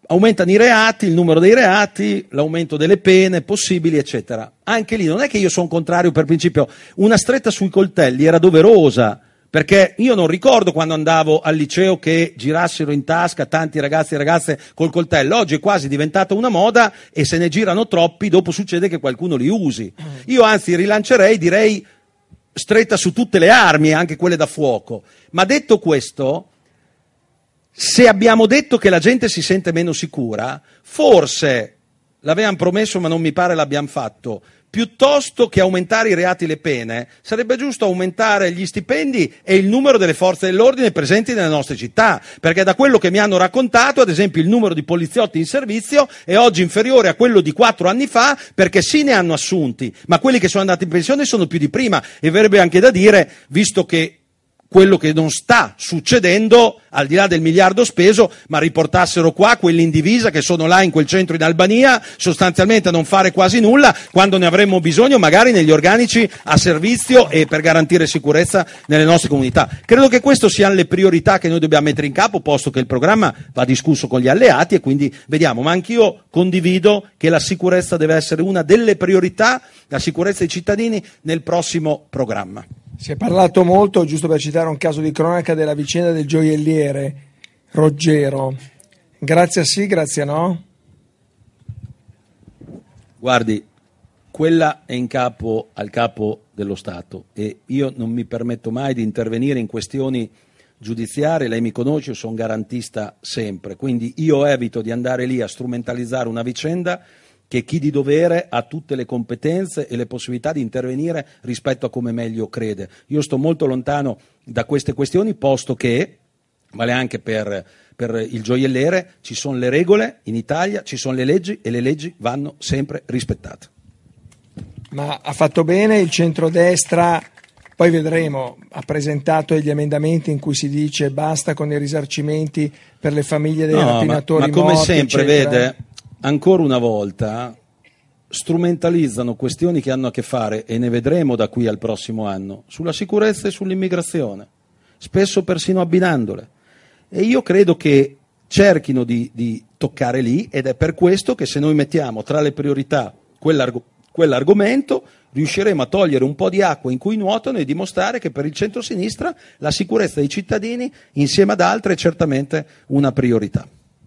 aumentano i reati, il numero dei reati, l'aumento delle pene possibili, eccetera. Anche lì non è che io sono contrario per principio, una stretta sui coltelli era doverosa, perché io non ricordo quando andavo al liceo che girassero in tasca tanti ragazzi e ragazze col coltello. Oggi è quasi diventata una moda e se ne girano troppi, dopo succede che qualcuno li usi. Io anzi rilancerei, direi stretta su tutte le armi, anche quelle da fuoco. Ma detto questo, se abbiamo detto che la gente si sente meno sicura, forse l'avevamo promesso ma non mi pare l'abbiamo fatto. Piuttosto che aumentare i reati e le pene, sarebbe giusto aumentare gli stipendi e il numero delle forze dell'ordine presenti nelle nostre città, perché da quello che mi hanno raccontato, ad esempio, il numero di poliziotti in servizio è oggi inferiore a quello di 4 anni fa, perché sì ne hanno assunti, ma quelli che sono andati in pensione sono più di prima, e verrebbe anche da dire, visto che quello che non sta succedendo, al di là del miliardo speso, ma riportassero qua quelli in divisa che sono là in quel centro in Albania, sostanzialmente a non fare quasi nulla, quando ne avremmo bisogno magari negli organici a servizio e per garantire sicurezza nelle nostre comunità. Credo che queste siano le priorità che noi dobbiamo mettere in campo, posto che il programma va discusso con gli alleati e quindi vediamo. Ma anch'io condivido che la sicurezza deve essere una delle priorità, la sicurezza dei cittadini, nel prossimo programma. Si è parlato molto, giusto per citare un caso di cronaca, della vicenda del gioielliere Roggero. Grazie sì, grazie no? Guardi, quella è in capo al capo dello Stato e io non mi permetto mai di intervenire in questioni giudiziarie. Lei mi conosce, io sono garantista sempre, quindi io evito di andare lì a strumentalizzare una vicenda che chi di dovere ha tutte le competenze e le possibilità di intervenire rispetto a come meglio crede. Io sto molto lontano da queste questioni, posto che, vale anche per il gioielliere, ci sono le regole in Italia, ci sono le leggi e le leggi vanno sempre rispettate. Ma ha fatto bene il centrodestra, poi vedremo, ha presentato gli emendamenti in cui si dice basta con i risarcimenti per le famiglie dei rapinatori morti, ma come sempre, eccetera. vede, ancora una volta strumentalizzano questioni che hanno a che fare, e ne vedremo da qui al prossimo anno, sulla sicurezza e sull'immigrazione, spesso persino abbinandole. E io credo che cerchino di toccare lì, ed è per questo che se noi mettiamo tra le priorità quell'argomento, riusciremo a togliere un po' di acqua in cui nuotano e dimostrare che per il centro-sinistra la sicurezza dei cittadini, insieme ad altre, è certamente una priorità.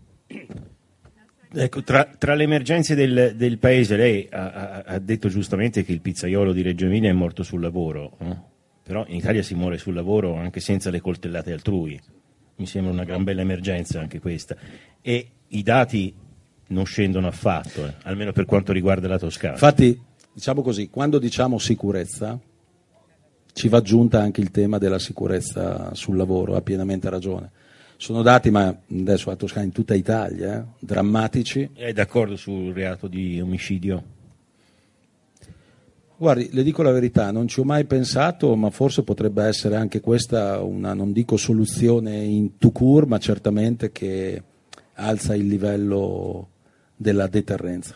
Ecco, tra le emergenze del paese, lei ha detto giustamente che il pizzaiolo di Reggio Emilia è morto sul lavoro, però in Italia si muore sul lavoro anche senza le coltellate altrui. Mi sembra una gran bella emergenza anche questa, e i dati non scendono affatto, almeno per quanto riguarda la Toscana. Infatti, diciamo così, quando diciamo sicurezza ci va aggiunta anche il tema della sicurezza sul lavoro, ha pienamente ragione. Sono dati, ma adesso la Toscana in tutta Italia, drammatici. È d'accordo sul reato di omicidio? Guardi, le dico la verità, non ci ho mai pensato, ma forse potrebbe essere anche questa una, non dico soluzione in tout court, ma certamente che alza il livello della deterrenza.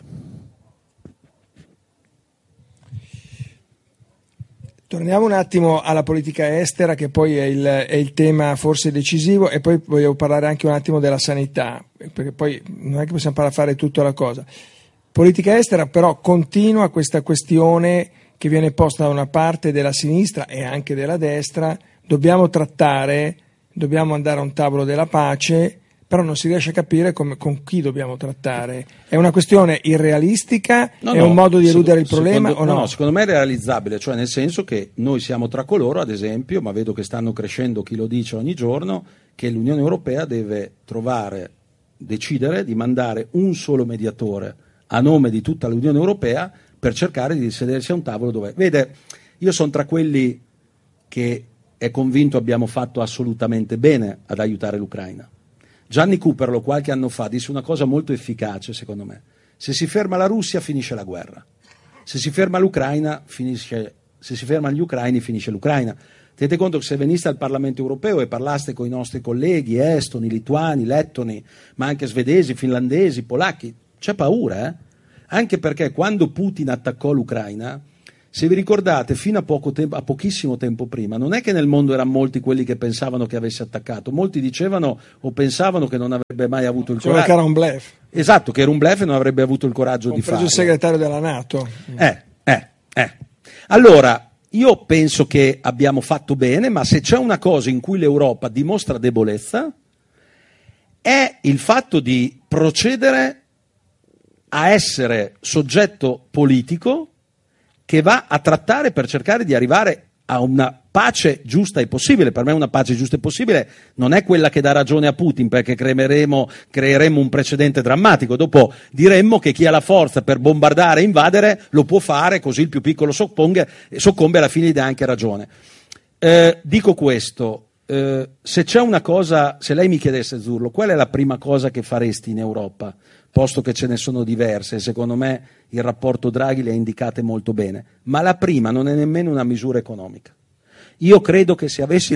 Torniamo un attimo alla politica estera, che poi è il tema forse decisivo, e poi voglio parlare anche un attimo della sanità, perché poi non è che possiamo fare tutta la cosa. Politica estera però continua questa questione che viene posta da una parte della sinistra e anche della destra: dobbiamo trattare, dobbiamo andare a un tavolo della pace, però non si riesce a capire con chi dobbiamo trattare. È una questione irrealistica? È un modo di eludere il problema o no? No, secondo me è realizzabile, cioè nel senso che noi siamo tra coloro, ad esempio, ma vedo che stanno crescendo chi lo dice ogni giorno, che l'Unione Europea deve decidere di mandare un solo mediatore a nome di tutta l'Unione Europea per cercare di sedersi a un tavolo dove... Vede, io sono tra quelli che è convinto abbiamo fatto assolutamente bene ad aiutare l'Ucraina. Gianni Cooperlo qualche anno fa disse una cosa molto efficace, secondo me: se si ferma la Russia finisce la guerra, se si ferma l'Ucraina se si fermano gli ucraini finisce l'Ucraina. Tenete conto che se veniste al Parlamento europeo e parlaste con i nostri colleghi estoni, lituani, lettoni, ma anche svedesi, finlandesi, polacchi, c'è paura, anche perché quando Putin attaccò l'Ucraina Se vi ricordate, fino a pochissimo tempo prima, non è che nel mondo erano molti quelli che pensavano che avesse attaccato, molti dicevano o pensavano che non avrebbe mai avuto il coraggio. Che era un bluff. Esatto, che era un bluff e non avrebbe avuto il coraggio di farlo. Compreso il segretario della NATO. Allora, io penso che abbiamo fatto bene, ma se c'è una cosa in cui l'Europa dimostra debolezza è il fatto di procedere a essere soggetto politico che va a trattare per cercare di arrivare a una pace giusta e possibile. Per me una pace giusta e possibile non è quella che dà ragione a Putin, perché creeremo un precedente drammatico. Dopo diremmo che chi ha la forza per bombardare e invadere lo può fare, così il più piccolo soccombe, alla fine gli dà anche ragione. Dico questo, se c'è una cosa, se lei mi chiedesse, Zurlo, qual è la prima cosa che faresti in Europa, posto che ce ne sono diverse, secondo me il rapporto Draghi le ha indicate molto bene, ma la prima non è nemmeno una misura economica. Io credo che se avessi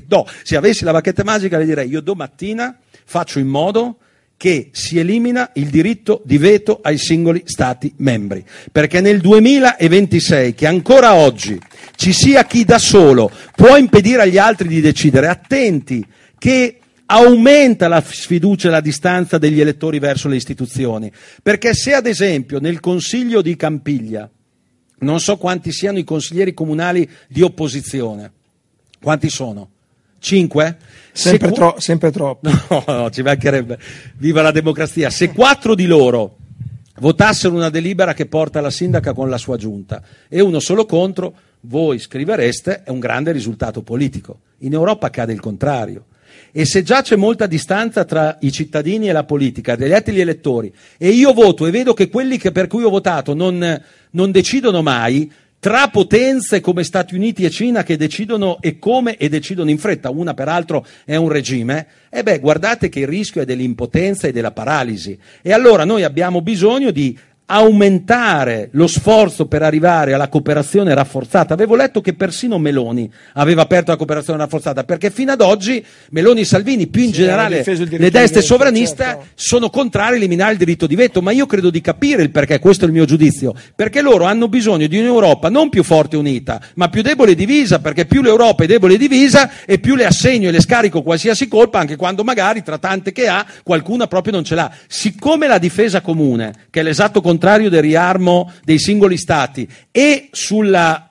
la bacchetta magica le direi: io domattina faccio in modo che si elimina il diritto di veto ai singoli Stati membri, perché nel 2026, che ancora oggi ci sia chi da solo può impedire agli altri di decidere, attenti che aumenta la sfiducia e la distanza degli elettori verso le istituzioni, perché se ad esempio nel Consiglio di Campiglia, non so quanti siano i consiglieri comunali di opposizione, quanti sono? 5? Sempre troppo. No, ci mancherebbe. Viva la democrazia. Se 4 di loro votassero una delibera che porta la sindaca con la sua giunta e uno solo contro, voi scrivereste: è un grande risultato politico. In Europa accade il contrario. E se già c'è molta distanza tra i cittadini e la politica, gli eletti e gli elettori, e io voto e vedo che quelli per cui ho votato non decidono mai, tra potenze come Stati Uniti e Cina che decidono e come e decidono in fretta, una peraltro è un regime, guardate che il rischio è dell'impotenza e della paralisi. E allora noi abbiamo bisogno di aumentare lo sforzo per arrivare alla cooperazione rafforzata. Avevo letto che persino Meloni aveva aperto la cooperazione rafforzata, perché fino ad oggi Meloni e Salvini, più in generale le destre sovraniste, certo, sono contrari a eliminare il diritto di veto, ma io credo di capire il perché, questo è il mio giudizio, perché loro hanno bisogno di un'Europa non più forte e unita, ma più debole e divisa, perché più l'Europa è debole e divisa e più le assegno e le scarico qualsiasi colpa, anche quando magari tra tante che ha qualcuna proprio non ce l'ha. Siccome la difesa comune, che è l'esatto contrario del riarmo dei singoli stati, e sulla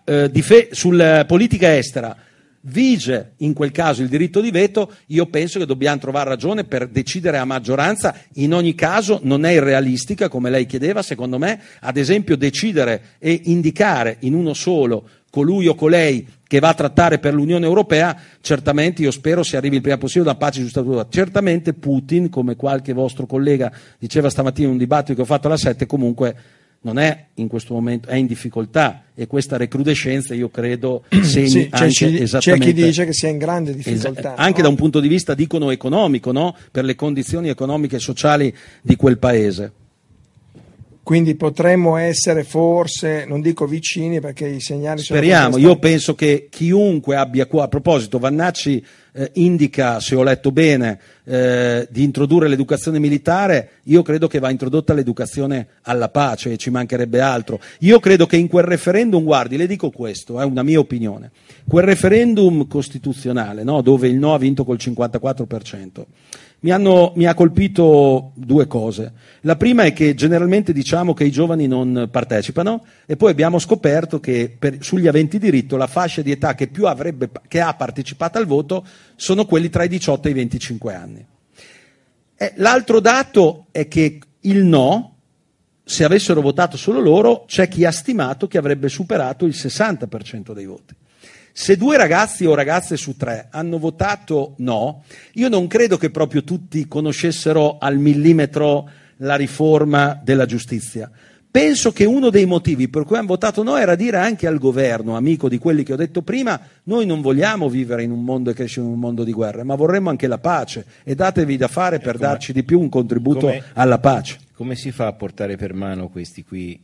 politica estera vige in quel caso il diritto di veto, io penso che dobbiamo trovare ragione per decidere a maggioranza. In ogni caso non è irrealistica, come lei chiedeva, secondo me, ad esempio decidere e indicare in uno solo colui o colei che va a trattare per l'Unione Europea. Certamente io spero si arrivi il prima possibile a una pace giusta. Certamente Putin, come qualche vostro collega diceva stamattina in un dibattito che ho fatto alla 7, comunque non è in questo momento, è in difficoltà, e questa recrudescenza io credo segni anche esattamente. C'è chi dice che sia in grande difficoltà. Anche da un punto di vista, dicono, economico, no? Per le condizioni economiche e sociali di quel paese. Quindi potremmo essere forse, non dico vicini perché i segnali speriamo, io penso che chiunque abbia qua, a proposito Vannacci indica, se ho letto bene, di introdurre l'educazione militare. Io credo che va introdotta l'educazione alla pace, e ci mancherebbe altro. Io credo che in quel referendum, guardi, le dico questo, è una mia opinione, quel referendum costituzionale, no, dove il no ha vinto col 54%, mi ha colpito due cose. La prima è che generalmente diciamo che i giovani non partecipano, e poi abbiamo scoperto che sugli aventi diritto la fascia di età che ha partecipato al voto sono quelli tra i 18 e i 25 anni. L'altro dato è che il no, se avessero votato solo loro, c'è chi ha stimato che avrebbe superato il 60% dei voti. Se 2 ragazzi o ragazze su 3 hanno votato no, io non credo che proprio tutti conoscessero al millimetro la riforma della giustizia. Penso che uno dei motivi per cui hanno votato no era dire anche al governo, amico di quelli che ho detto prima: noi non vogliamo vivere in un mondo e crescere in un mondo di guerra, ma vorremmo anche la pace, e datevi da fare per darci di più un contributo alla pace. Come si fa a portare per mano questi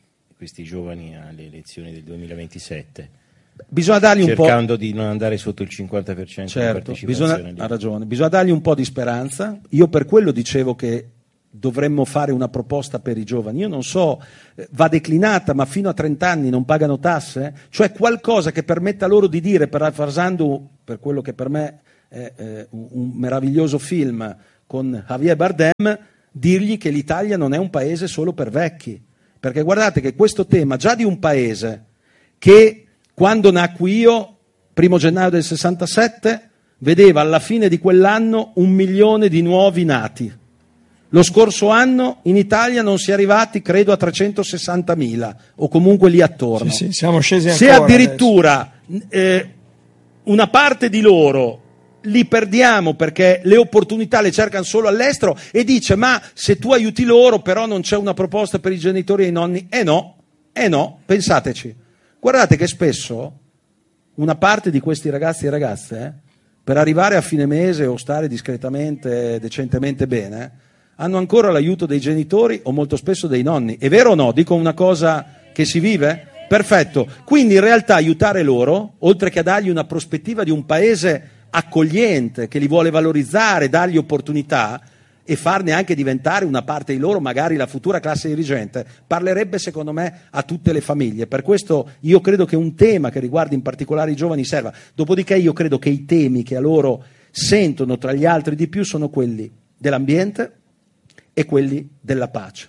giovani alle elezioni del 2027? Bisogna dargli un po', cercando di non andare sotto il 50% certo, di partecipazione. ha ragione, bisogna dargli un po' di speranza. Io per quello dicevo che dovremmo fare una proposta per i giovani. Io non so, va declinata, ma fino a 30 anni non pagano tasse? Cioè qualcosa che permetta loro di dire, parafrasando per quello che per me è un meraviglioso film con Javier Bardem, dirgli che l'Italia non è un paese solo per vecchi. Perché guardate che questo tema già di un paese che quando nacqui io, 1 gennaio del 67, vedeva alla fine di quell'anno 1 milione di nuovi nati. Lo scorso anno in Italia non si è arrivati, credo, a 360.000 o comunque lì attorno. Sì, siamo scesi ancora. Se addirittura una parte di loro li perdiamo perché le opportunità le cercano solo all'estero e dice ma se tu aiuti loro però non c'è una proposta per i genitori e i nonni, no, pensateci. Guardate che spesso una parte di questi ragazzi e ragazze per arrivare a fine mese o stare discretamente, decentemente bene, hanno ancora l'aiuto dei genitori o molto spesso dei nonni. È vero o no? Dico una cosa che si vive? Perfetto. Quindi in realtà aiutare loro, oltre che a dargli una prospettiva di un paese accogliente, che li vuole valorizzare, dargli opportunità e farne anche diventare una parte di loro, magari la futura classe dirigente, parlerebbe secondo me a tutte le famiglie. Per questo io credo che un tema che riguardi in particolare i giovani serva. Dopodiché io credo che i temi che a loro sentono tra gli altri di più sono quelli dell'ambiente e quelli della pace.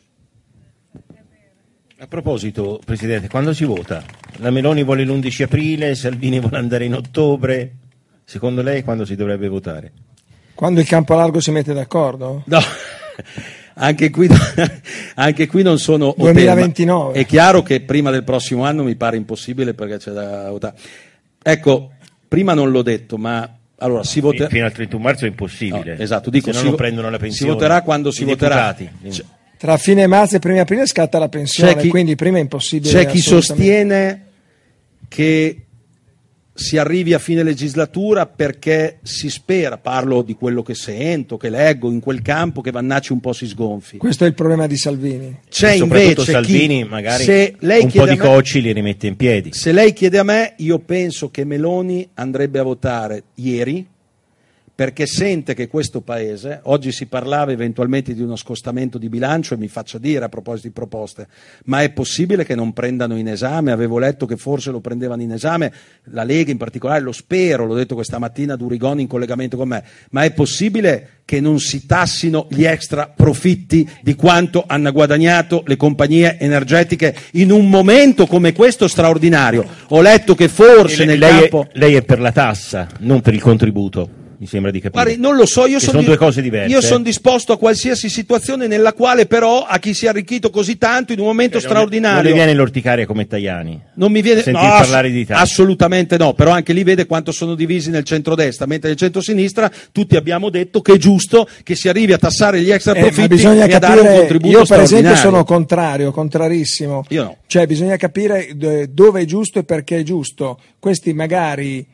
A proposito, Presidente, quando si vota? La Meloni vuole l'11 aprile, Salvini vuole andare in ottobre. Secondo lei quando si dovrebbe votare? Quando il campo largo si mette d'accordo? No, anche qui non sono 2029. È chiaro che prima del prossimo anno mi pare impossibile perché c'è da votare. Ecco, prima non l'ho detto, ma allora si voterà fino al 31 marzo è impossibile. No, esatto, dico se no non prendono la pensione. Si voterà quando si voterà. Tra fine marzo e 1 aprile scatta la pensione, quindi prima è impossibile. C'è chi sostiene che si arrivi a fine legislatura perché si spera, parlo di quello che sento, che leggo in quel campo, che Vannacci un po' si sgonfi. Questo è il problema di Salvini. C'è invece Salvini magari un po' di cocci li rimette in piedi. Se lei chiede a me, io penso che Meloni andrebbe a votare ieri perché sente che questo paese, oggi si parlava eventualmente di uno scostamento di bilancio e mi faccia dire a proposito di proposte, ma è possibile che non prendano in esame, avevo letto che forse lo prendevano in esame, la Lega in particolare, lo spero, l'ho detto questa mattina a Durigoni in collegamento con me, ma è possibile che non si tassino gli extra profitti di quanto hanno guadagnato le compagnie energetiche in un momento come questo straordinario? Ho letto che forse lei è per la tassa, non per il contributo. Mi sembra di capire. Guardi, non lo so, sono due cose diverse. Io sono disposto a qualsiasi situazione nella quale però a chi si è arricchito così tanto in un momento straordinario. Non le viene l'orticaria come Tajani? Non mi viene sentir parlare di Italia. Assolutamente no, però anche lì vede quanto sono divisi nel centrodestra, mentre nel centrosinistra tutti abbiamo detto che è giusto che si arrivi a tassare gli extra profitti e a dare un contributo io per straordinario. esempio sono contrarissimo. Io no. Cioè bisogna capire dove è giusto e perché è giusto. Questi magari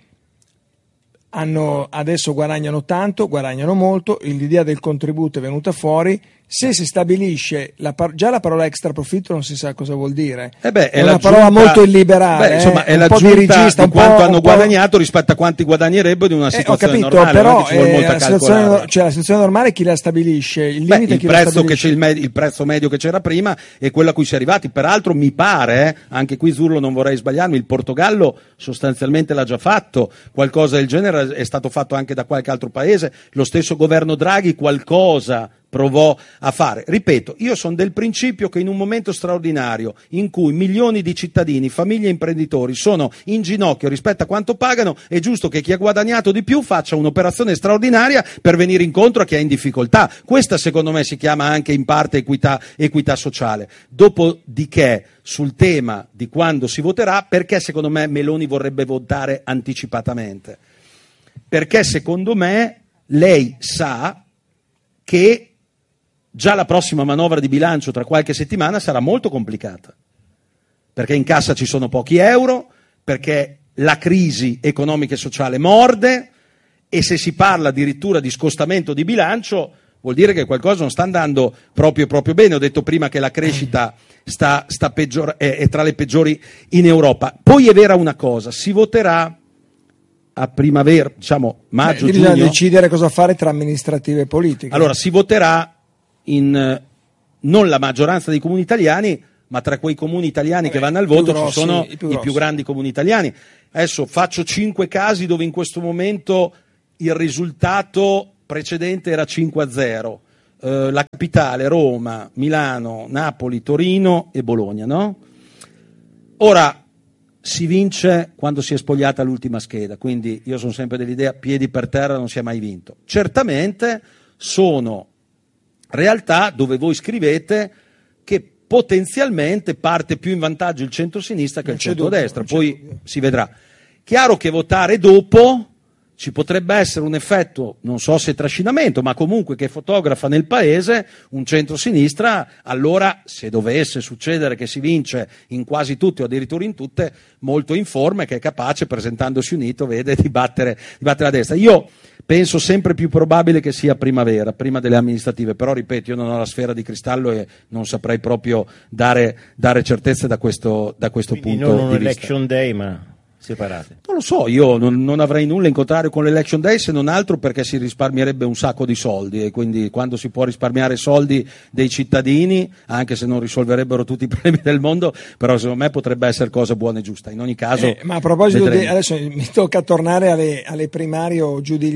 adesso guadagnano tanto, guadagnano molto, l'idea del contributo è venuta fuori. Se si stabilisce già la parola extra profitto non si sa cosa vuol dire, è una parola molto illiberale, insomma è un l'aggiunta po' dirigista, di quanto hanno guadagnato rispetto a quanti guadagnerebbero in una situazione ho capito, normale. però ci vuole molta la situazione normale chi la stabilisce? Il limite chi prezzo la stabilisce? il prezzo medio che c'era prima è quello a cui si è arrivati. Peraltro mi pare, anche qui Zurlo non vorrei sbagliarmi, il Portogallo sostanzialmente l'ha già fatto, qualcosa del genere è stato fatto anche da qualche altro paese, lo stesso governo Draghi qualcosa provò a fare. Ripeto, io sono del principio che in un momento straordinario in cui milioni di cittadini, famiglie e imprenditori sono in ginocchio rispetto a quanto pagano, è giusto che chi ha guadagnato di più faccia un'operazione straordinaria per venire incontro a chi è in difficoltà. Questa secondo me si chiama anche in parte equità sociale. Dopodiché sul tema di quando si voterà, perché secondo me Meloni vorrebbe votare anticipatamente? Perché secondo me lei sa che già la prossima manovra di bilancio tra qualche settimana sarà molto complicata, perché in cassa ci sono pochi euro, perché la crisi economica e sociale morde e se si parla addirittura di scostamento di bilancio vuol dire che qualcosa non sta andando proprio bene. Ho detto prima che la crescita è tra le peggiori in Europa. Poi è vera una cosa, si voterà a primavera, diciamo maggio-giugno. Bisogna decidere cosa fare tra amministrative e politiche. Allora si voterà non la maggioranza dei comuni italiani, ma tra quei comuni italiani che vanno al voto ci sono i più grandi comuni italiani. Adesso faccio 5 casi dove in questo momento il risultato precedente era 5-0. La capitale, Roma, Milano, Napoli, Torino e Bologna, no? Ora si vince quando si è spogliata l'ultima scheda, quindi io sono sempre dell'idea piedi per terra non si è mai vinto. Certamente sono realtà dove voi scrivete che potenzialmente parte più in vantaggio il centro-sinistra che il centro-destra, poi si vedrà. Chiaro che votare dopo ci potrebbe essere un effetto, non so se trascinamento, ma comunque che fotografa nel paese un centro-sinistra, allora se dovesse succedere che si vince in quasi tutte o addirittura in tutte, molto in forma e che è capace, presentandosi unito, vede di battere la destra. Io penso sempre più probabile che sia primavera, prima delle amministrative, però ripeto, io non ho la sfera di cristallo e non saprei proprio dare certezze da questo Quindi punto non un di vista. election day, ma separate. Non lo so, io non avrei nulla in contrario con l'election day, se non altro perché si risparmierebbe un sacco di soldi, e quindi quando si può risparmiare soldi dei cittadini, anche se non risolverebbero tutti i problemi del mondo, però secondo me potrebbe essere cosa buona e giusta. In ogni caso, ma a proposito vedremo. adesso mi tocca tornare alle primarie o giù di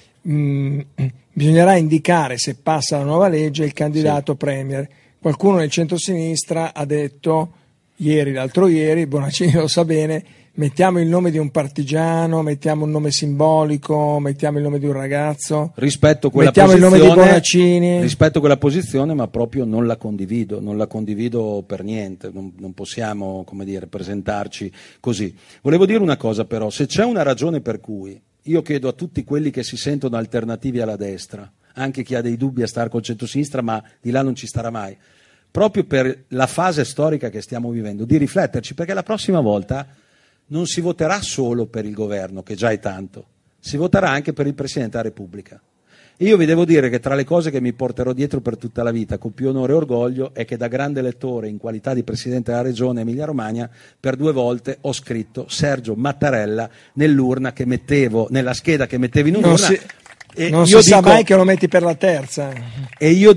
lì. Bisognerà indicare, se passa la nuova legge, il candidato premier. Qualcuno nel centro-sinistra ha detto l'altro ieri, Bonaccini lo sa bene, mettiamo il nome di un partigiano, mettiamo un nome simbolico, mettiamo il nome di un ragazzo, Rispetto quella mettiamo il nome di posizione, Bonaccini. rispetto quella posizione, ma proprio non la condivido per niente, non possiamo, come dire, presentarci così. Volevo dire una cosa però, se c'è una ragione per cui io chiedo a tutti quelli che si sentono alternativi alla destra, anche chi ha dei dubbi a stare col centro-sinistra, ma di là non ci starà mai, proprio per la fase storica che stiamo vivendo, di rifletterci, perché la prossima volta non si voterà solo per il governo, che già è tanto, si voterà anche per il Presidente della Repubblica. E io vi devo dire che tra le cose che mi porterò dietro per tutta la vita, con più onore e orgoglio, è che da grande elettore, in qualità di Presidente della Regione Emilia-Romagna, per 2 volte ho scritto Sergio Mattarella nell'urna che mettevo, nella scheda che mettevo in un'urna. Non si sa mai che lo metti per la terza. E io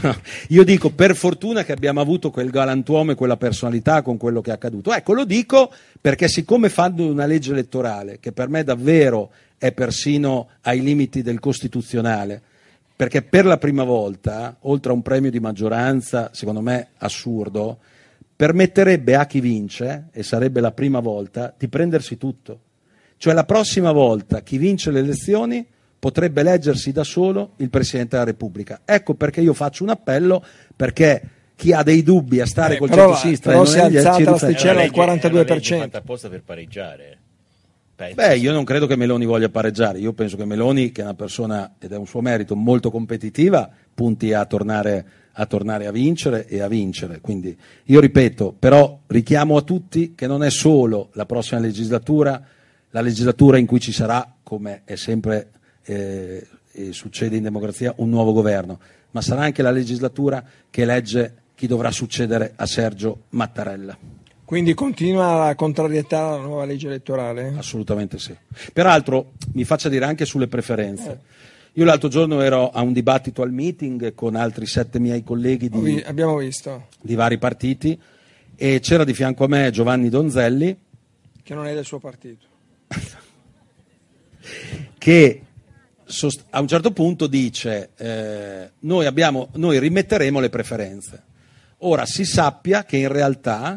dico per fortuna che abbiamo avuto quel galantuomo e quella personalità con quello che è accaduto. Ecco, lo dico perché siccome fanno una legge elettorale che per me davvero è persino ai limiti del costituzionale, perché per la prima volta, oltre a un premio di maggioranza, secondo me assurdo, permetterebbe a chi vince, e sarebbe la prima volta, di prendersi tutto. Cioè la prossima volta chi vince le elezioni potrebbe eleggersi da solo il Presidente della Repubblica. Ecco perché io faccio un appello, perché chi ha dei dubbi a stare col centro-sinistra però si è alzata la riflette. sticella al 42%. Fatta apposta per pareggiare. Beh, io non credo che Meloni voglia pareggiare, io penso che Meloni, che è una persona, ed è un suo merito, molto competitiva, punti a tornare a vincere e a vincere. Quindi io ripeto, però richiamo a tutti che non è solo la prossima legislatura, la legislatura in cui ci sarà, come è sempre e succede in democrazia, un nuovo governo, ma sarà anche la legislatura che elegge chi dovrà succedere a Sergio Mattarella. Quindi continua la contrarietà alla nuova legge elettorale? Assolutamente sì. Peraltro mi faccia dire anche sulle preferenze. Io l'altro giorno ero a un dibattito al meeting con altri 7 miei colleghi abbiamo visto, di vari partiti, e c'era di fianco a me Giovanni Donzelli, che non è del suo partito, che a un certo punto dice noi rimetteremo le preferenze. Ora si sappia che in realtà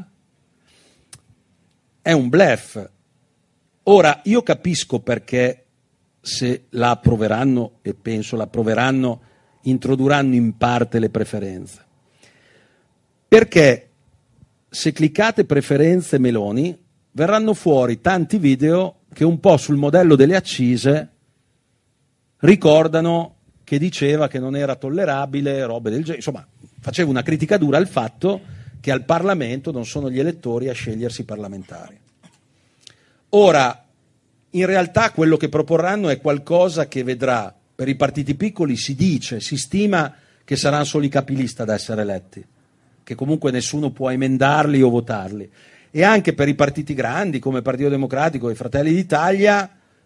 è un bluff. Ora io capisco perché, se la approveranno, e penso la approveranno, introdurranno in parte le preferenze, perché se cliccate preferenze Meloni verranno fuori tanti video che un po' sul modello delle accise ricordano che diceva che non era tollerabile, robe del genere, insomma faceva una critica dura al fatto che al Parlamento non sono gli elettori a scegliersi i parlamentari. Ora, in realtà quello che proporranno è qualcosa che vedrà, per i partiti piccoli si stima che saranno solo i capilista ad essere eletti, che comunque nessuno può emendarli o votarli, e anche per i partiti grandi come Partito Democratico e Fratelli d'Italia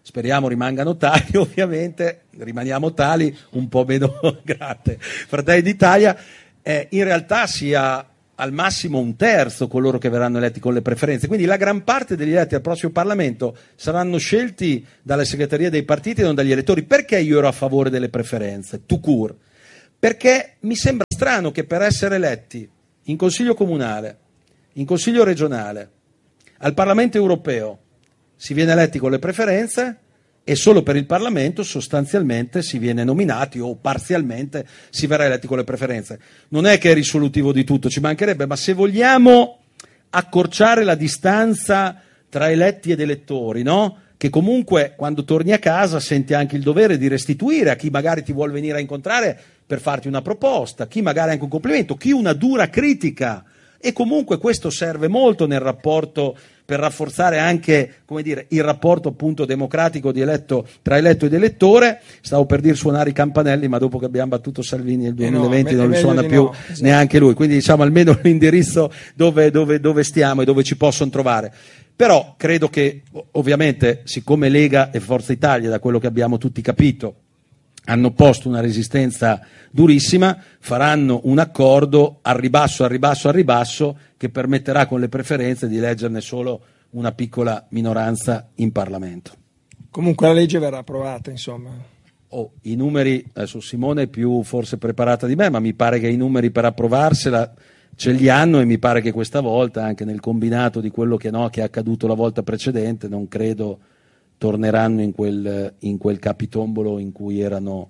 speriamo rimangano tali, ovviamente, rimaniamo tali, un po' meno grazie, Fratelli d'Italia, in realtà sia al massimo un terzo coloro che verranno eletti con le preferenze, quindi la gran parte degli eletti al prossimo Parlamento saranno scelti dalle segreterie dei partiti e non dagli elettori. Perché io ero a favore delle preferenze, tout court? Perché mi sembra strano che per essere eletti in Consiglio Comunale, in Consiglio Regionale, al Parlamento Europeo si viene eletti con le preferenze e solo per il Parlamento sostanzialmente si viene nominati o parzialmente si verrà eletti con le preferenze. Non è che è risolutivo di tutto, ci mancherebbe, ma se vogliamo accorciare la distanza tra eletti ed elettori, no? Che comunque quando torni a casa senti anche il dovere di restituire a chi magari ti vuole venire a incontrare per farti una proposta, chi magari anche un complimento, chi una dura critica, e comunque questo serve molto nel rapporto per rafforzare anche, come dire, il rapporto appunto democratico tra eletto ed elettore. Stavo per dire suonare i campanelli, ma dopo che abbiamo battuto Salvini nel 2020 non li suona più neanche lui, quindi diciamo almeno l'indirizzo dove stiamo e dove ci possono trovare. Però credo che ovviamente, siccome Lega e Forza Italia, da quello che abbiamo tutti capito, hanno posto una resistenza durissima, faranno un accordo al ribasso che permetterà con le preferenze di eleggerne solo una piccola minoranza in Parlamento. Comunque la legge verrà approvata, insomma. I numeri, adesso Simone è più forse preparata di me, ma mi pare che i numeri per approvarsela ce li hanno, e mi pare che questa volta, anche nel combinato di quello che è accaduto la volta precedente, non credo torneranno in quel capitombolo in cui erano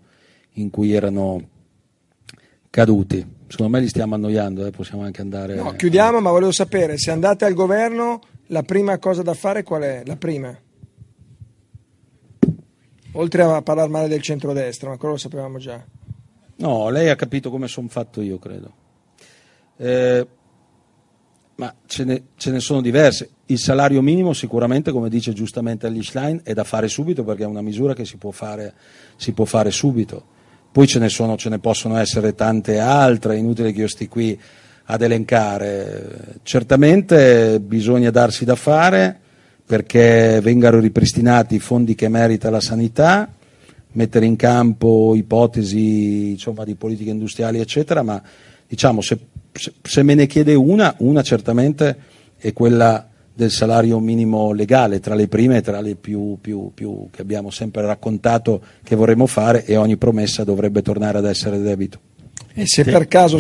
caduti. Secondo me li stiamo annoiando, possiamo anche andare. No, chiudiamo, ma volevo sapere, se andate al governo, la prima cosa da fare qual è? La prima? Oltre a parlare male del centrodestra, ma quello lo sapevamo già. No, lei ha capito come sono fatto io, credo. Ma ce ne sono diverse. Il salario minimo sicuramente, come dice giustamente Elly Schlein, è da fare subito, perché è una misura che si può fare subito. Poi ce ne possono essere tante altre, è inutile che io stia qui ad elencare. Certamente bisogna darsi da fare perché vengano ripristinati i fondi che merita la sanità, mettere in campo ipotesi di politiche industriali eccetera, ma diciamo se me ne chiede una certamente è quella del salario minimo legale, tra le prime e tra le più che abbiamo sempre raccontato che vorremmo fare, e ogni promessa dovrebbe tornare ad essere debito. E se per caso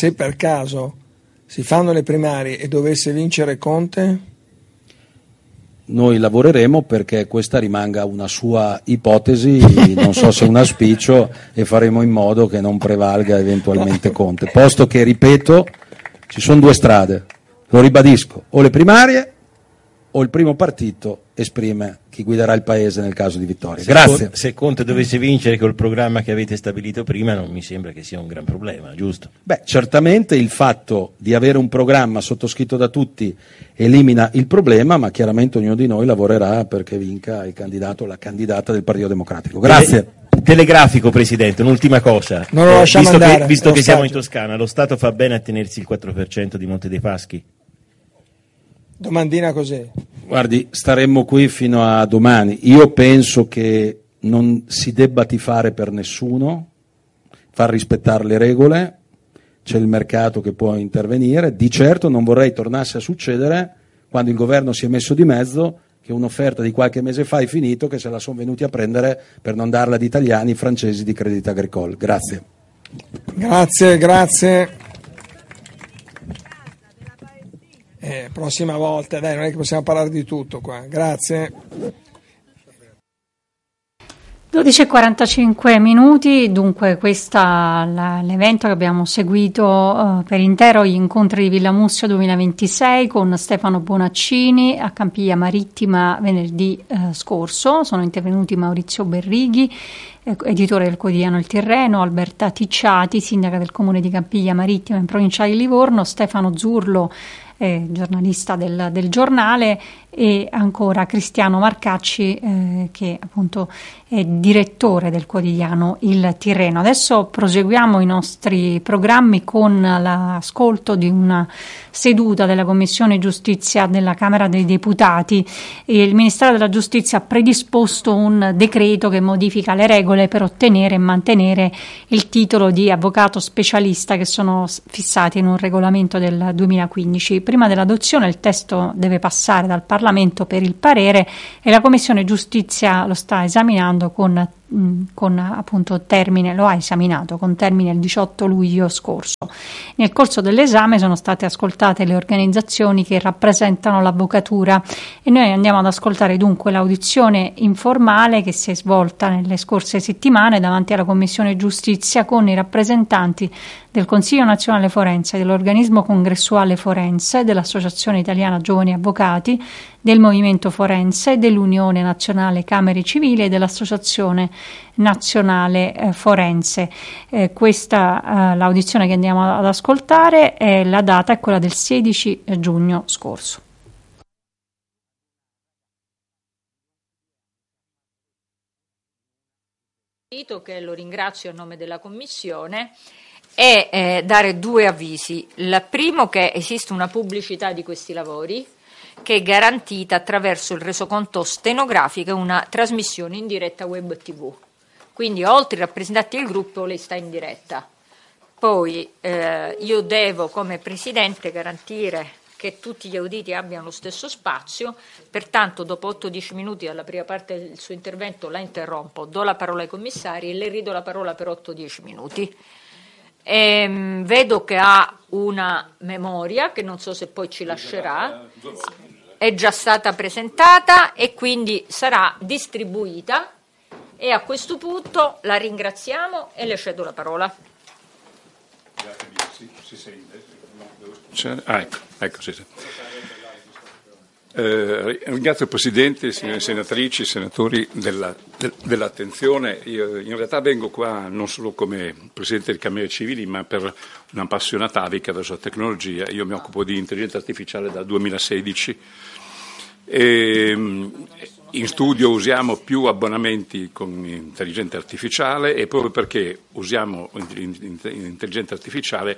si fanno le primarie e dovesse vincere Conte? Noi lavoreremo perché questa rimanga una sua ipotesi, non so se un auspicio, e faremo in modo che non prevalga eventualmente Conte, posto che, ripeto, ci sono due strade, lo ribadisco, o le primarie o il primo partito esprime chi guiderà il paese nel caso di vittoria. Grazie. Se Conte dovesse vincere col programma che avete stabilito prima, non mi sembra che sia un gran problema, giusto? Certamente il fatto di avere un programma sottoscritto da tutti elimina il problema, ma chiaramente ognuno di noi lavorerà perché vinca il candidato o la candidata del Partito Democratico. Grazie. Telegrafico, Presidente, un'ultima cosa. Non lo lasciamo andare. Visto che siamo in Toscana, lo Stato fa bene a tenersi il 4% di Monte dei Paschi? Domandina così. Guardi, staremmo qui fino a domani. Io penso che non si debba tifare per nessuno, far rispettare le regole, c'è il mercato che può intervenire. Di certo non vorrei tornasse a succedere quando il governo si è messo di mezzo, che un'offerta di qualche mese fa è finito, che se la sono venuti a prendere per non darla ad italiani, francesi di Crédit Agricole. Grazie. Grazie. Prossima volta, dai, non è che possiamo parlare di tutto qua. Grazie. 12:45 dunque l'evento che abbiamo seguito per intero, gli incontri di Villa Mussia 2026 con Stefano Bonaccini a Campiglia Marittima venerdì scorso. Sono intervenuti Maurizio Berrighi, editore del quotidiano Il Tirreno, Alberta Ticciati, sindaca del comune di Campiglia Marittima in provincia di Livorno, Stefano Zurlo, giornalista del giornale, e ancora Cristiano Marcacci, che appunto è direttore del quotidiano Il Tirreno. Adesso proseguiamo i nostri programmi con l'ascolto di una seduta della Commissione Giustizia della Camera dei Deputati. Il Ministero della Giustizia ha predisposto un decreto che modifica le regole per ottenere e mantenere il titolo di avvocato specialista, che sono fissati in un regolamento del 2015. Prima dell'adozione il testo deve passare dal Parlamento per il parere, e la Commissione Giustizia lo sta esaminando con appunto termine, lo ha esaminato con termine il 18 luglio scorso. Nel corso dell'esame sono state ascoltate le organizzazioni che rappresentano l'avvocatura, e noi andiamo ad ascoltare dunque l'audizione informale che si è svolta nelle scorse settimane davanti alla Commissione Giustizia con i rappresentanti del Consiglio Nazionale Forense, dell'Organismo Congressuale Forense, dell'Associazione Italiana Giovani Avvocati, del Movimento Forense, dell'Unione Nazionale Camere Civili e dell'Associazione Nazionale Forense. L'audizione che andiamo ad ascoltare, la data è quella del 16 giugno scorso. Che lo ringrazio a nome della Commissione, e dare due avvisi. Il primo, che esiste una pubblicità di questi lavori che è garantita attraverso il resoconto stenografico e una trasmissione in diretta web TV. Quindi oltre ai rappresentanti del gruppo lei sta in diretta. Poi io devo come Presidente garantire che tutti gli auditi abbiano lo stesso spazio, pertanto dopo 8-10 minuti dalla prima parte del suo intervento la interrompo, do la parola ai commissari e le ridò la parola per 8-10 minuti. Vedo che ha una memoria che non so se poi ci lascerà, è già stata presentata e quindi sarà distribuita, e a questo punto la ringraziamo e le cedo la parola. Si sente? Ecco, sì. Ringrazio il Presidente, signore senatrici, senatori dell'attenzione. Io in realtà vengo qua non solo come Presidente delle Camere Civili, ma per un'appassionata avica verso la tecnologia. Io mi occupo di intelligenza artificiale dal 2016 e in studio usiamo più abbonamenti con intelligenza artificiale, e proprio perché usiamo intelligenza artificiale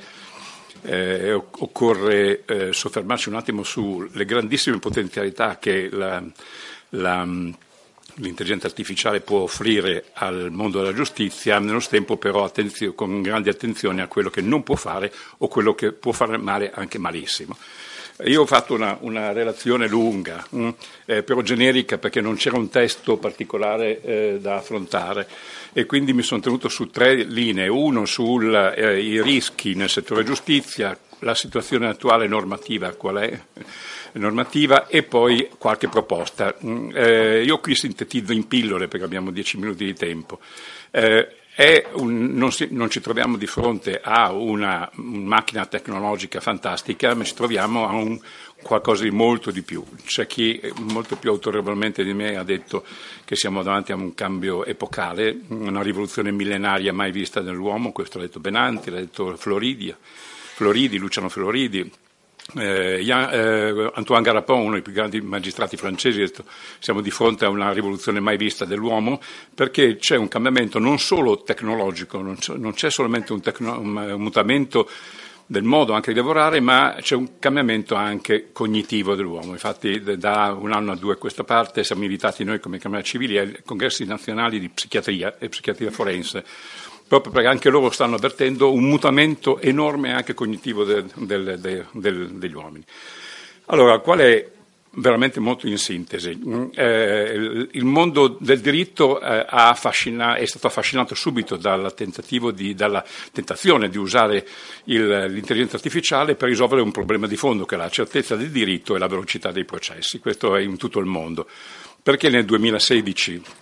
occorre soffermarci un attimo sulle grandissime potenzialità che l'intelligenza artificiale può offrire al mondo della giustizia, nello tempo però con grande attenzione a quello che non può fare o quello che può fare male, anche malissimo. Io ho fatto una relazione lunga, però generica, perché non c'era un testo particolare da affrontare, e quindi mi sono tenuto su 3 linee: uno sui rischi nel settore giustizia, la situazione attuale normativa, qual è normativa, e poi qualche proposta. Io qui sintetizzo in pillole perché abbiamo 10 minuti di tempo. Non ci troviamo di fronte a una macchina tecnologica fantastica, ma ci troviamo a qualcosa di molto di più. C'è chi molto più autorevolmente di me ha detto che siamo davanti a un cambio epocale, una rivoluzione millenaria mai vista nell'uomo. Questo l'ha detto Benanti, l'ha detto Luciano Floridi. Antoine Garapon, uno dei più grandi magistrati francesi, ha detto: siamo di fronte a una rivoluzione mai vista dell'uomo, perché c'è un cambiamento non solo tecnologico, non c'è solamente un mutamento del modo anche di lavorare, ma c'è un cambiamento anche cognitivo dell'uomo. Infatti da 1 anno a 2 a questa parte siamo invitati noi come Camera Civili ai congressi nazionali di psichiatria e psichiatria forense, proprio perché anche loro stanno avvertendo un mutamento enorme anche cognitivo degli uomini. Allora, qual è, veramente molto in sintesi, il mondo del diritto è stato affascinato subito dalla tentazione di usare l'intelligenza artificiale per risolvere un problema di fondo, che è la certezza del diritto e la velocità dei processi. Questo è in tutto il mondo. Perché nel 2016